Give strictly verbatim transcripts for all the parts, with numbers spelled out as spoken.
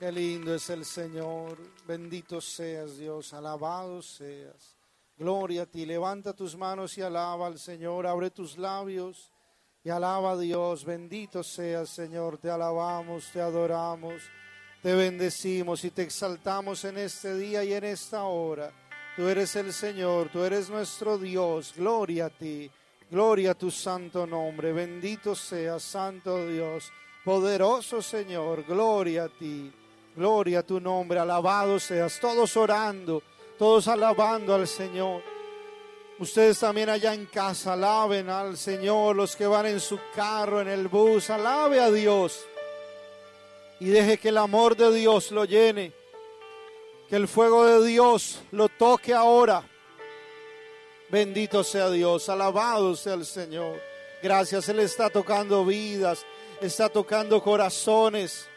Qué lindo es el Señor. Bendito seas, Dios. Alabado seas. Gloria a ti. Levanta tus manos y alaba al Señor. Abre tus labios y alaba a Dios. Bendito seas, Señor. Te alabamos, te adoramos, te bendecimos y te exaltamos en este día y en esta hora. Tú eres el Señor, tú eres nuestro Dios. Gloria a ti. Gloria a tu santo nombre. Bendito seas, santo Dios. Poderoso Señor. Gloria a ti. Gloria a tu nombre, alabado seas. Todos orando, todos alabando al Señor. Ustedes también allá en casa, alaben al Señor. Los que van en su carro, en el bus, alabe a Dios. Y deje que el amor de Dios lo llene. Que el fuego de Dios lo toque ahora. Bendito sea Dios, alabado sea el Señor. Gracias, Él está tocando vidas, está tocando corazones.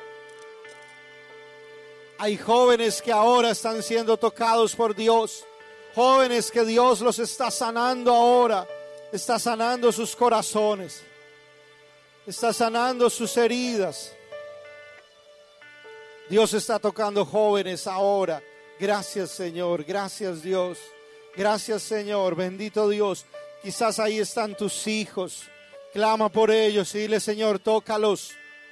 Hay jóvenes que ahora están siendo tocados por Dios. Jóvenes que Dios los está sanando ahora. Está sanando sus corazones. Está sanando sus heridas. Dios está tocando jóvenes ahora. Gracias, Señor. Gracias, Dios. Gracias, Señor. Bendito Dios. Quizás ahí están tus hijos. Clama por ellos y dile, Señor, tócalos.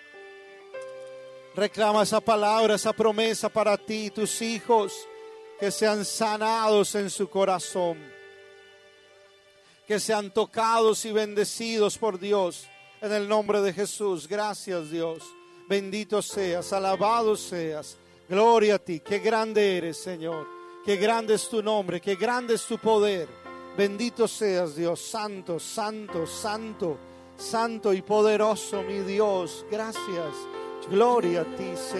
Reclama esa palabra, esa promesa para ti, tus hijos, que sean sanados en su corazón, que sean tocados y bendecidos por Dios, en el nombre de Jesús. Gracias, Dios. Bendito seas, alabado seas. Gloria a ti. Qué grande eres, Señor. Qué grande es tu nombre, qué grande es tu poder. Bendito seas, Dios. Santo, santo, santo, santo y poderoso, mi Dios. Gracias. Gloria a ti, Señor.